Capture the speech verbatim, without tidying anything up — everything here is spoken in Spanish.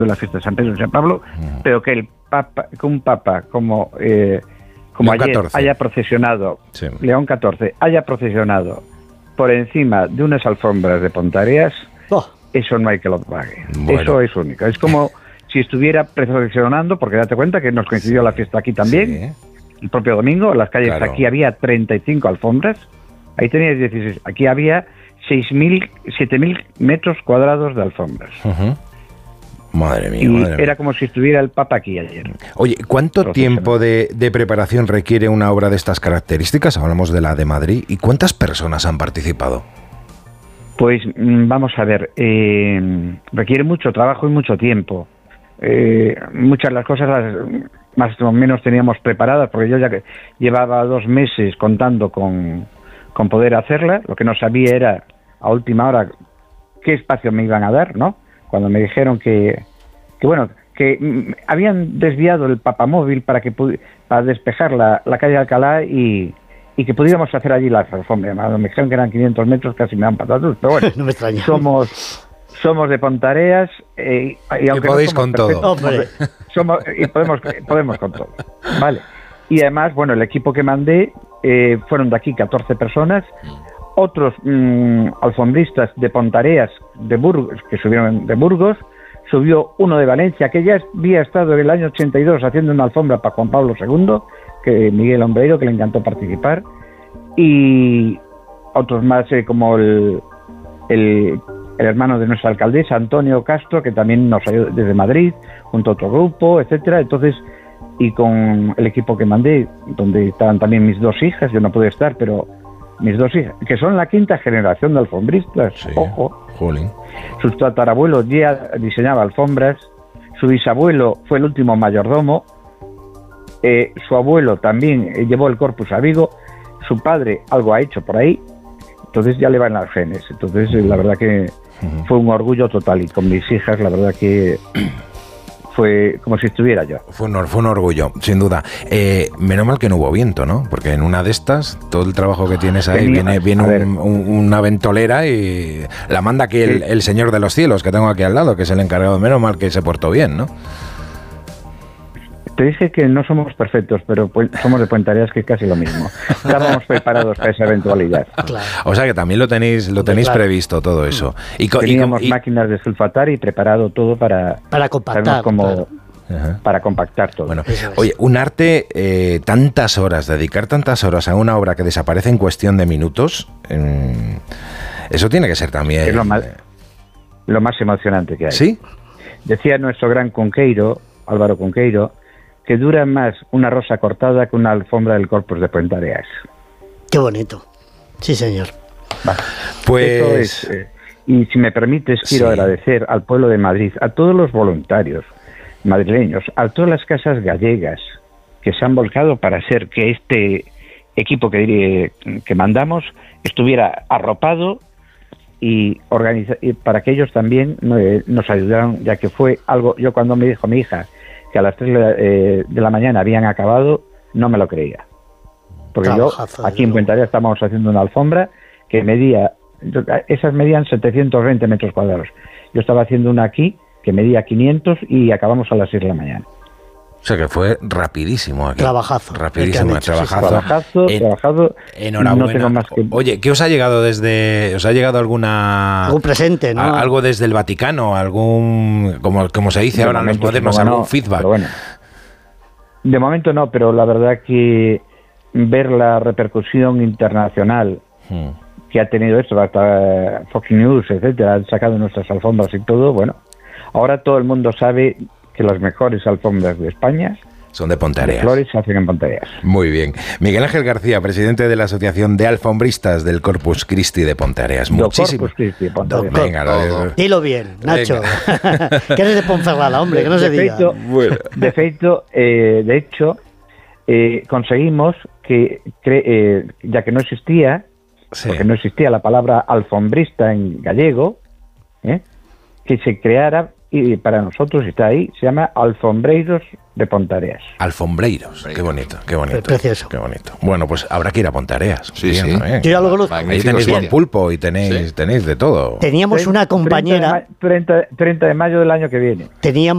de la fiesta de San Pedro y San Pablo, mm. pero que el papa, que un papa como eh, como León ayer catorce haya procesionado, sí. León catorce, haya procesionado por encima de unas alfombras de Pontareas, oh. eso no hay que lo pague. Bueno. Eso es único. Es como si estuviera procesionando, porque date cuenta que nos coincidió la fiesta aquí también, sí. el propio domingo, en las calles claro. aquí había treinta y cinco alfombras, ahí teníais dieciséis, aquí había seis mil, siete mil metros cuadrados de alfombras. Uh-huh. Madre mía, y madre mía. Era como si estuviera el Papa aquí ayer. Oye, ¿cuánto tiempo de, de preparación requiere una obra de estas características? Hablamos de la de Madrid. ¿Y cuántas personas han participado? Pues vamos a ver, eh, requiere mucho trabajo y mucho tiempo. Eh, muchas de las cosas las más o menos teníamos preparadas, porque yo ya que llevaba dos meses contando con, con poder hacerla. Lo que no sabía era a última hora qué espacio me iban a dar, ¿no? Cuando me dijeron que, que bueno, que mm, habían desviado el papamóvil para que para despejar la, la calle Alcalá y, y que pudiéramos hacer allí las alfombras. Me dijeron que eran quinientos metros, casi me dan patatus, pero bueno, no me extraña. somos somos de Pontareas eh, y aunque y podéis no con todo. Somos, somos, y podemos, podemos con todo. Vale. Y además, bueno, el equipo que mandé eh, fueron de aquí catorce personas. Otros mmm, alfombristas de Pontareas, de Burgos, que subieron de Burgos, subió uno de Valencia, que ya había estado en el año ochenta y dos haciendo una alfombra para Juan Pablo segundo, que Miguel Hombreiro, que le encantó participar, y otros más eh, como el, el, el hermano de nuestra alcaldesa, Antonio Castro, que también nos ayudó desde Madrid, junto a otro grupo, etcétera. Entonces, y con el equipo que mandé, donde estaban también mis dos hijas, yo no pude estar, pero mis dos hijas, que son la quinta generación de alfombristas, sí, ojo. Jolín. Su tatarabuelo ya diseñaba alfombras, su bisabuelo fue el último mayordomo, eh, su abuelo también eh, llevó el Corpus a Vigo, su padre algo ha hecho por ahí, entonces ya le van las genes. Entonces eh, la verdad que uh-huh. fue un orgullo total, y con mis hijas la verdad que fue como si estuviera yo. Fue un, fue un orgullo, sin duda. Eh, menos mal que no hubo viento, ¿no? Porque en una de estas, todo el trabajo que tienes ahí, Tenía, viene, viene un, un, una ventolera y la manda aquí el, el señor de los cielos que tengo aquí al lado, que es el encargado. Menos mal que se portó bien, ¿no? Te dije que no somos perfectos, pero pues, somos de Pontareas, que es casi lo mismo. Estábamos preparados para esa eventualidad. Claro. O sea que también lo tenéis lo tenéis claro. previsto todo eso. Y co- Teníamos y, y, máquinas de sulfatar y preparado todo para... Para compactar. Como, claro. Para compactar todo. Bueno, oye, un arte, eh, tantas horas, dedicar tantas horas a una obra que desaparece en cuestión de minutos, eh, eso tiene que ser también... Es lo más, lo más emocionante que hay. ¿Sí? Decía nuestro gran Conqueiro, Álvaro Conqueiro, que dura más una rosa cortada que una alfombra del Corpus de Pontareas. Qué bonito. Sí, señor. Vale. Pues... Eso es, eh, y si me permites, quiero sí. agradecer al pueblo de Madrid, a todos los voluntarios madrileños, a todas las casas gallegas que se han volcado para hacer que este equipo que, diré, que mandamos estuviera arropado y, organiza- y para que ellos también eh, nos ayudaran, ya que fue algo... Yo cuando me dijo mi hija que a las tres eh, de la mañana habían acabado, no me lo creía. Porque Trabajazo, yo, aquí en Pontareas estábamos haciendo una alfombra que medía, esas medían setecientos veinte metros cuadrados. Yo estaba haciendo una aquí que medía quinientos y acabamos a las seis de la mañana. O sea que fue rapidísimo aquí. Trabajazo. Rapidísimo, hecho, trabajazo. Sí, trabajazo, en, trabajado. Enhorabuena. No tengo más que... Oye, ¿qué os ha llegado desde... ¿Os ha llegado alguna... algún presente, ¿no? A, algo desde el Vaticano, algún... Como, como se dice de ahora en los modernos, algún no, feedback? Bueno, de momento no, pero la verdad que ver la repercusión internacional hmm. que ha tenido esto, hasta Fox News, etcétera, han sacado nuestras alfombras y todo, bueno, ahora todo el mundo sabe que las mejores alfombras de España son de Pontareas. De flores se hacen en Pontareas. Muy bien. Miguel Ángel García, presidente de la Asociación de Alfombristas del Corpus Christi de Pontareas. Muchísimo. Corpus Christi de Pontareas. Venga, lo de... Dilo bien, Nacho. Que eres de Ponferrada, hombre, que no de se diga. Feito, bueno. De feito, eh, de hecho, eh, conseguimos que, cre- eh, ya que no existía, sí. porque no existía la palabra alfombrista en gallego, ¿eh? que se creara, y para nosotros está ahí, se llama Alfombreiros de Pontareas. Alfombreiros, qué bonito, qué bonito. Precioso. Qué bonito. Bueno, pues habrá que ir a Pontareas. Sí, bien, sí. ¿eh? Yo ya lo conozco. Ahí tenéis buen pulpo y tenéis, sí. tenéis de todo. Teníamos una compañera... treinta de mayo del año que viene. Teníamos